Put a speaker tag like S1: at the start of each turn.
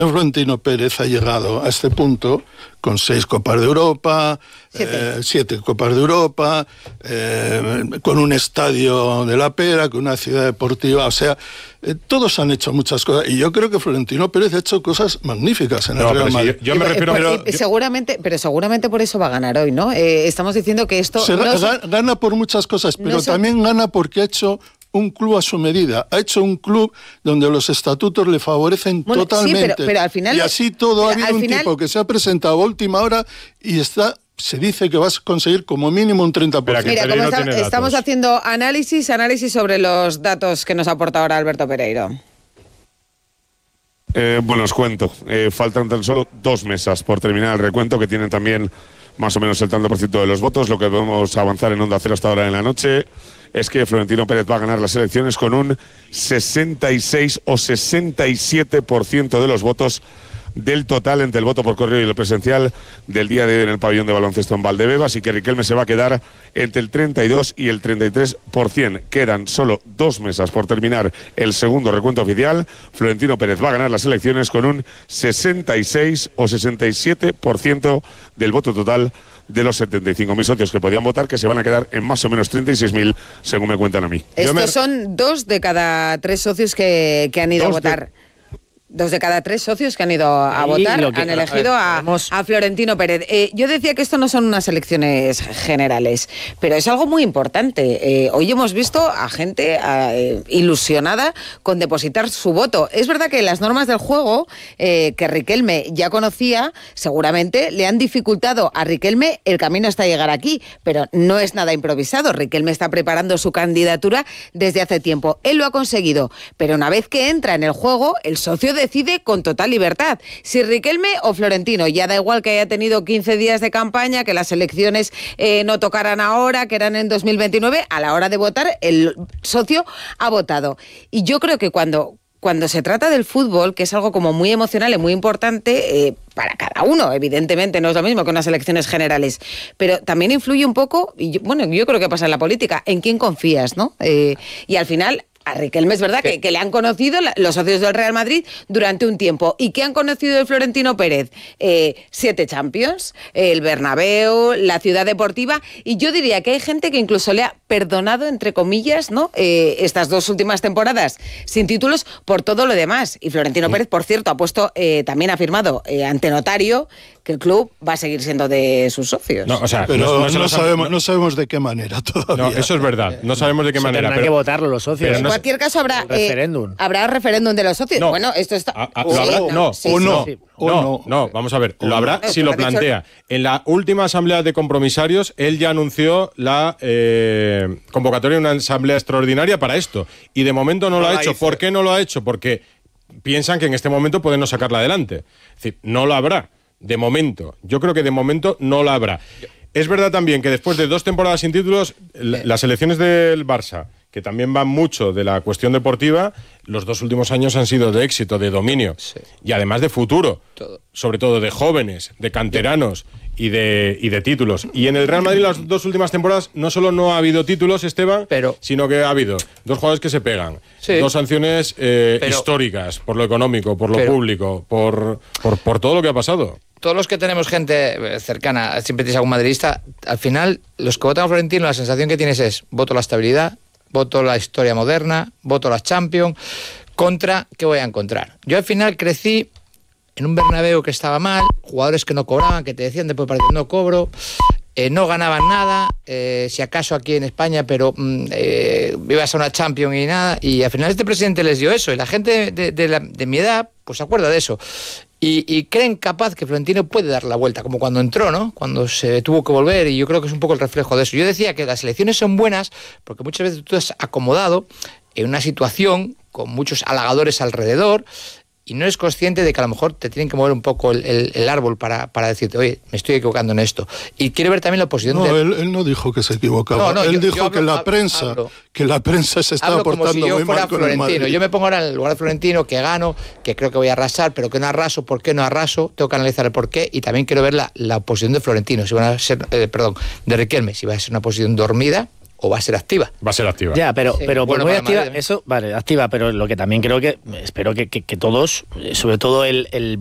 S1: Florentino Pérez ha llegado a este punto con 6 Copas de Europa, 7 Copas de Europa, con un estadio de la Pera, con una ciudad deportiva, o sea, todos han hecho muchas cosas, y yo creo que Florentino Pérez ha hecho cosas magníficas en el Real Madrid.
S2: Yo me refiero...
S3: Seguramente por eso va a ganar hoy, ¿no? Estamos diciendo que esto...
S1: Gana por muchas cosas, pero también gana porque ha hecho un club a su medida. Ha hecho un club donde los estatutos le favorecen totalmente.
S3: Sí, pero al final,
S1: y así todo ha habido un tipo que se ha presentado a última hora y se dice que vas a conseguir como mínimo un 30%.
S3: Mira, como estamos haciendo análisis sobre los datos que nos ha aportado ahora Alberto Pereiro.
S4: Bueno, os cuento. Faltan tan solo 2 mesas por terminar el recuento, que tienen también más o menos el tanto por ciento de los votos. Lo que podemos avanzar en Onda Cero hasta ahora en la noche es que Florentino Pérez va a ganar las elecciones con un 66 o 67% de los votos del total entre el voto por correo y el presencial del día de hoy en el pabellón de baloncesto en Valdebebas, y que Riquelme se va a quedar entre el 32 y el 33%. Quedan solo 2 mesas por terminar el segundo recuento oficial. Florentino Pérez va a ganar las elecciones con un 66 o 67% del voto total de los 75.000 socios que podían votar, que se van a quedar en más o menos 36.000, según me cuentan a mí.
S3: Estos son 2 de cada 3 socios que han ido a votar. 2 de cada 3 socios que han ido a votar han elegido a Florentino Pérez. Yo decía que esto no son unas elecciones generales, pero es algo muy importante. Hoy hemos visto a gente ilusionada con depositar su voto. Es verdad que las normas del juego que Riquelme ya conocía, seguramente le han dificultado a Riquelme el camino hasta llegar aquí, pero no es nada improvisado. Riquelme está preparando su candidatura desde hace tiempo. Él lo ha conseguido, pero una vez que entra en el juego, el socio decide con total libertad si Riquelme o Florentino. Ya da igual que haya tenido 15 días de campaña, que las elecciones no tocaran ahora, que eran en 2029, a la hora de votar el socio ha votado. Y yo creo que cuando se trata del fútbol, que es algo como muy emocional y muy importante para cada uno, evidentemente no es lo mismo que unas elecciones generales, pero también influye un poco, y yo creo que pasa en la política, en quién confías, ¿no? Y al final a Riquelme es verdad que le han conocido los socios del Real Madrid durante un tiempo. ¿Y qué han conocido de Florentino Pérez? 7 Champions, el Bernabéu, la Ciudad Deportiva, y yo diría que hay gente que incluso le ha perdonado, entre comillas, ¿no? Estas 2 últimas temporadas sin títulos por todo lo demás. Y Florentino Pérez, por cierto, ha puesto, también ha firmado ante notario que el club va a seguir siendo de sus socios.
S1: Pero no sabemos de qué manera todavía.
S2: No, eso es verdad. No sabemos de qué manera.
S5: Tendrán que votarlo los socios.
S3: En cualquier caso habrá referéndum. Habrá referéndum de los socios.
S2: No.
S3: Bueno, esto está...
S2: No, vamos a ver. Lo habrá si lo plantea. En la última asamblea de compromisarios, él ya anunció la convocatoria de una asamblea extraordinaria para esto. Y de momento no lo ha hecho. ¿Por qué no lo ha hecho? Porque piensan que en este momento pueden no sacarla adelante. Es decir, no lo habrá. De momento. Yo creo que de momento no la habrá. Es verdad también que después de 2 temporadas sin títulos, las elecciones del Barça, que también van mucho de la cuestión deportiva, los 2 últimos años han sido de éxito, de dominio. Sí. Y además de futuro. Sobre todo de jóvenes, de canteranos y de títulos. Y en el Real Madrid las 2 últimas temporadas no solo no ha habido títulos, Esteban, sino que ha habido 2 jugadores que se pegan, 2 sanciones históricas, por lo económico, por lo público, por todo lo que ha pasado.
S6: Todos los que tenemos gente cercana, siempre tienes algún madridista, al final, los que votan a Florentino, la sensación que tienes es, voto la estabilidad, voto la historia moderna, voto las Champions, contra, ¿qué voy a encontrar? Yo al final crecí en un Bernabéu que estaba mal, jugadores que no cobraban, que te decían después de partido no cobro, no ganaban nada, si acaso aquí en España, pero ibas a una Champions y nada, y al final este presidente les dio eso, y la gente de mi edad, pues se acuerda de eso. Y creen capaz que Florentino puede dar la vuelta, como cuando entró, ¿no? Cuando se tuvo que volver, y yo creo que es un poco el reflejo de eso. Yo decía que las elecciones son buenas porque muchas veces tú estás acomodado en una situación con muchos halagadores alrededor y no eres consciente de que a lo mejor te tienen que mover un poco el árbol para decirte, oye, me estoy equivocando en esto. Y quiero ver también la oposición
S1: él no dijo que se equivocaba. Él dijo que la prensa se estaba portando muy mal con el Madrid.
S6: Yo me pongo ahora en el lugar de Florentino, que gano, que creo que voy a arrasar, pero que no arraso. ¿Por qué no arraso? Tengo que analizar el porqué, y también quiero ver la oposición de Florentino, si van a ser, de Riquelme, si va a ser una oposición dormida o va a ser activa.
S2: Va a ser activa.
S5: Ya, pero
S6: Bueno,
S5: muy
S6: para
S5: activa,
S6: Madrid,
S5: eso, vale, activa, pero lo que también creo que, espero que todos, sobre todo el